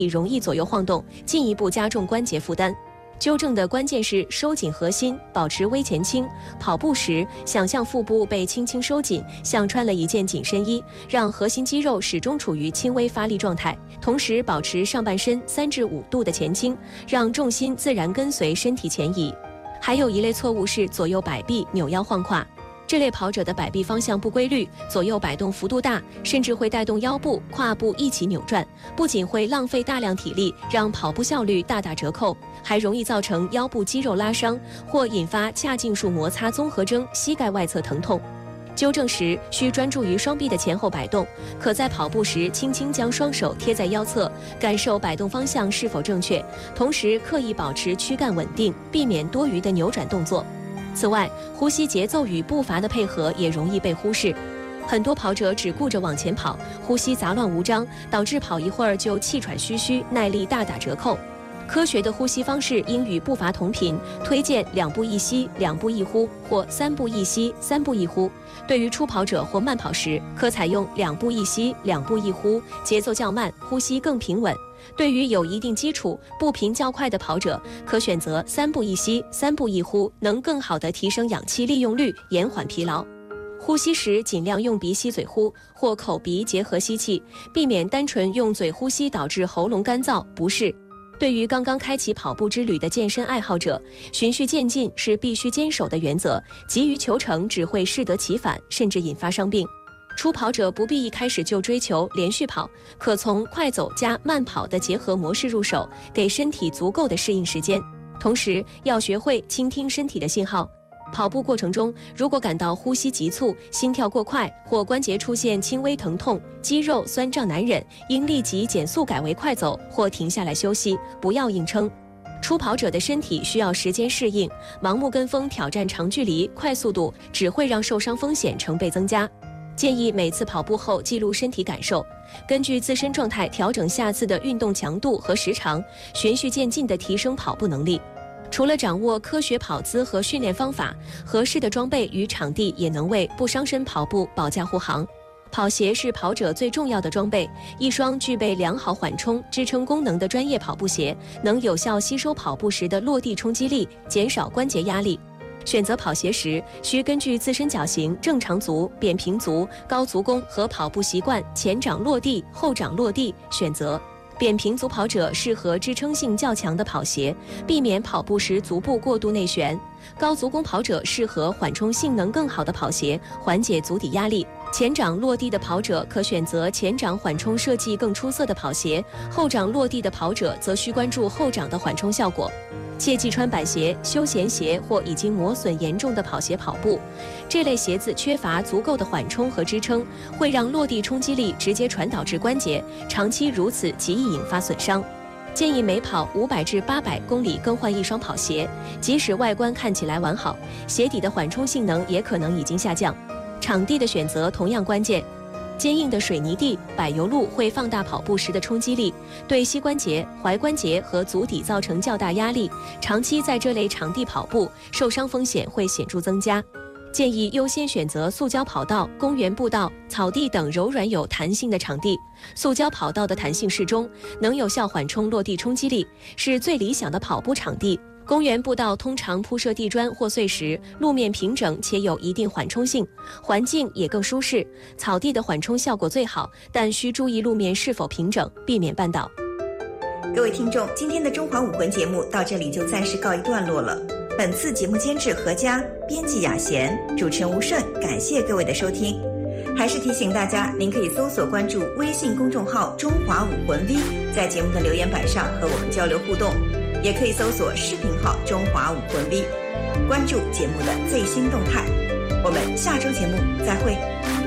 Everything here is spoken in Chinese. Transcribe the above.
容易左右晃动，进一步加重关节负担。纠正的关键是收紧核心，保持微前倾。跑步时，想象腹部被轻轻收紧，像穿了一件紧身衣，让核心肌肉始终处于轻微发力状态，同时保持上半身3至5度的前倾，让重心自然跟随身体前移。还有一类错误是左右摆臂、扭腰晃胯。这类跑者的摆臂方向不规律，左右摆动幅度大，甚至会带动腰部、胯部一起扭转，不仅会浪费大量体力，让跑步效率大打折扣，还容易造成腰部肌肉拉伤或引发髂胫束摩擦综合征、膝盖外侧疼痛。纠正时需专注于双臂的前后摆动，可在跑步时轻轻将双手贴在腰侧，感受摆动方向是否正确，同时刻意保持躯干稳定，避免多余的扭转动作。此外，呼吸节奏与步伐的配合也容易被忽视。很多跑者只顾着往前跑，呼吸杂乱无章，导致跑一会儿就气喘吁吁，耐力大打折扣。科学的呼吸方式应与步伐同频，推荐2步一吸2步一呼或3步一吸3步一呼。对于初跑者或慢跑时，可采用2步一吸2步一呼，节奏较慢，呼吸更平稳。对于有一定基础、步频较快的跑者，可选择3步一吸3步一呼，能更好地提升氧气利用率，延缓疲劳。呼吸时尽量用鼻吸嘴呼或口鼻结合吸气，避免单纯用嘴呼吸导致喉咙干燥不适。对于刚刚开启跑步之旅的健身爱好者，循序渐进是必须坚守的原则，急于求成只会适得其反，甚至引发伤病。初跑者不必一开始就追求连续跑，可从快走加慢跑的结合模式入手，给身体足够的适应时间。同时要学会倾听身体的信号。跑步过程中，如果感到呼吸急促、心跳过快或关节出现轻微疼痛、肌肉酸胀难忍，应立即减速改为快走或停下来休息，不要硬撑。初跑者的身体需要时间适应，盲目跟风挑战长距离、快速度，只会让受伤风险成倍增加。建议每次跑步后记录身体感受，根据自身状态调整下次的运动强度和时长，循序渐进地提升跑步能力。除了掌握科学跑姿和训练方法，合适的装备与场地也能为不伤身跑步保驾护航。跑鞋是跑者最重要的装备，一双具备良好缓冲、支撑功能的专业跑步鞋，能有效吸收跑步时的落地冲击力，减少关节压力。选择跑鞋时，需根据自身脚型、正常足、扁平足、高足弓和跑步习惯前掌落地、后掌落地选择。扁平足跑者适合支撑性较强的跑鞋，避免跑步时足部过度内旋。高足弓跑者适合缓冲性能更好的跑鞋，缓解足底压力。前掌落地的跑者可选择前掌缓冲设计更出色的跑鞋，后掌落地的跑者则需关注后掌的缓冲效果。切忌穿板鞋、休闲鞋或已经磨损严重的跑鞋跑步，这类鞋子缺乏足够的缓冲和支撑，会让落地冲击力直接传导至关节，长期如此极易引发损伤。建议每跑500至800公里更换一双跑鞋，即使外观看起来完好，鞋底的缓冲性能也可能已经下降。场地的选择同样关键。坚硬的水泥地、柏油路会放大跑步时的冲击力，对膝关节、踝关节和足底造成较大压力。长期在这类场地跑步，受伤风险会显著增加。建议优先选择塑胶跑道、公园步道、草地等柔软有弹性的场地。塑胶跑道的弹性适中，能有效缓冲落地冲击力，是最理想的跑步场地。公园步道通常铺设地砖或碎石，路面平整且有一定缓冲性，环境也更舒适。草地的缓冲效果最好，但需注意路面是否平整，避免绊倒。 各位听众，今天的中华武魂节目到这里就暂时告一段落了。本次节目监制何佳，编辑雅贤，主持人吴顺，感谢各位的收听。还是提醒大家，您可以搜索关注微信公众号中华武魂 V， 在节目的留言板上和我们交流互动，也可以搜索视频号中华武魂 V， 关注节目的最新动态。我们下周节目再会。